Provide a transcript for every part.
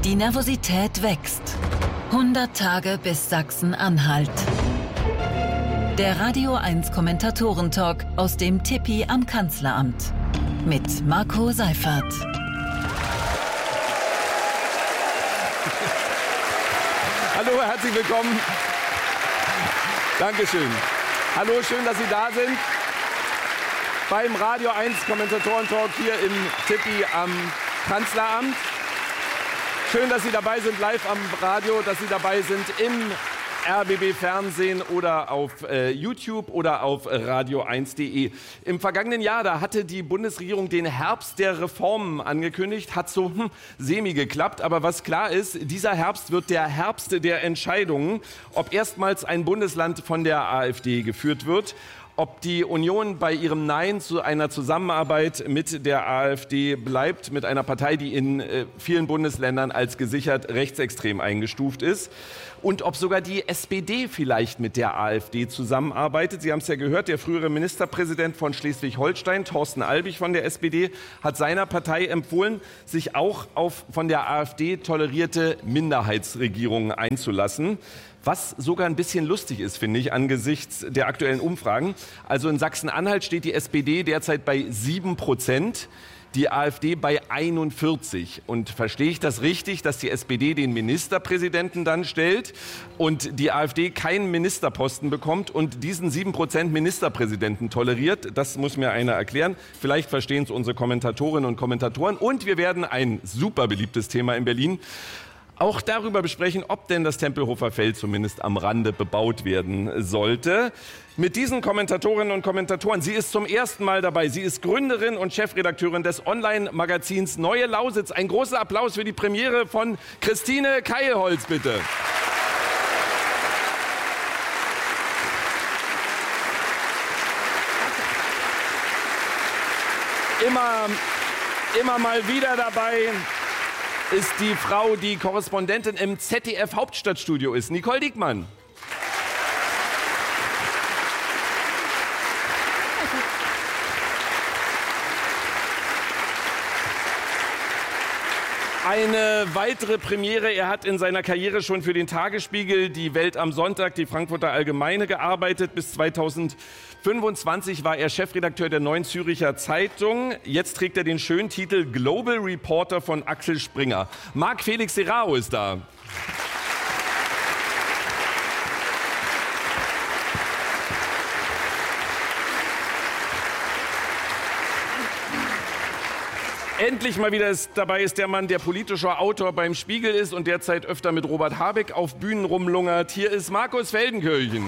Die Nervosität wächst. 100 Tage bis Sachsen-Anhalt. Der Radio 1 Kommentatoren-Talk aus dem Tipi am Kanzleramt. Mit Marco Seifert. Hallo, herzlich willkommen. Dankeschön. Hallo, schön, dass Sie da sind. Beim Radio 1 Kommentatoren-Talk hier im Tipi am Kanzleramt. Schön, dass Sie dabei sind, live am Radio, dass Sie dabei sind im RBB-Fernsehen oder auf YouTube oder auf radio1.de. Im vergangenen Jahr, da hatte die Bundesregierung den Herbst der Reformen angekündigt, hat so semi geklappt. Aber was klar ist, dieser Herbst wird der Herbst der Entscheidungen, ob erstmals ein Bundesland von der AfD geführt wird, ob die Union bei ihrem Nein zu einer Zusammenarbeit mit der AfD bleibt, mit einer Partei, die in vielen Bundesländern als gesichert rechtsextrem eingestuft ist. Und ob sogar die SPD vielleicht mit der AfD zusammenarbeitet. Sie haben es ja gehört, der frühere Ministerpräsident von Schleswig-Holstein, Thorsten Albig von der SPD, hat seiner Partei empfohlen, sich auch auf von der AfD tolerierte Minderheitsregierungen einzulassen. Was sogar ein bisschen lustig ist, finde ich, angesichts der aktuellen Umfragen. Also in Sachsen-Anhalt steht die SPD derzeit bei 7%, die AfD bei 41%. Und verstehe ich das richtig, dass die SPD den Ministerpräsidenten dann stellt und die AfD keinen Ministerposten bekommt und diesen 7% Ministerpräsidenten toleriert? Das muss mir einer erklären. Vielleicht verstehen es unsere Kommentatorinnen und Kommentatoren. Und wir werden ein super beliebtes Thema in Berlin auch darüber besprechen, ob denn das Tempelhofer Feld zumindest am Rande bebaut werden sollte. Mit diesen Kommentatorinnen und Kommentatoren, sie ist zum ersten Mal dabei. Sie ist Gründerin und Chefredakteurin des Online-Magazins Neue Lausitz. Ein großer Applaus für die Premiere von Christine Keilholz, bitte. Immer mal wieder dabei ist die Frau, die Korrespondentin im ZDF Hauptstadtstudio ist, Nicole Diekmann. Eine weitere Premiere. Er hat in seiner Karriere schon für den Tagesspiegel, die Welt am Sonntag, die Frankfurter Allgemeine gearbeitet. Bis 2025 war er Chefredakteur der Neuen Züricher Zeitung. Jetzt trägt er den schönen Titel Global Reporter von Axel Springer. Marc Felix Serrao ist da. Endlich mal wieder dabei ist der Mann, der politischer Autor beim Spiegel ist und derzeit öfter mit Robert Habeck auf Bühnen rumlungert. Hier ist Markus Feldenkirchen.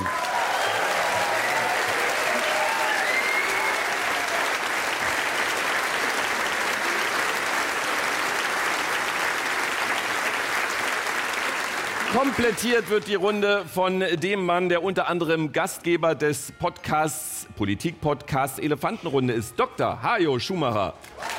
Komplettiert wird die Runde von dem Mann, der unter anderem Gastgeber des Podcasts, Politik-Podcasts Elefantenrunde ist, Dr. Hajo Schumacher.